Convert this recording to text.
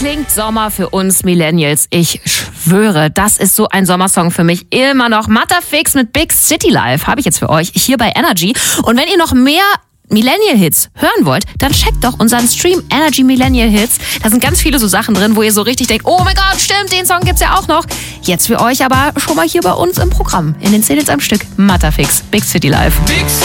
klingt Sommer für uns Millennials. Ich schwöre, das ist so ein Sommersong für mich. Immer noch Matterfix mit Big City Life habe ich jetzt für euch hier bei Energy. Und wenn ihr noch mehr Millennial-Hits hören wollt, dann checkt doch unseren Stream Energy Millennial Hits. Da sind ganz viele so Sachen drin, wo ihr so richtig denkt, oh mein Gott, stimmt, den Song gibt's ja auch noch. Jetzt für euch aber schon mal hier bei uns im Programm. In den 10 Hits am Stück. Matterfix, Big City Life.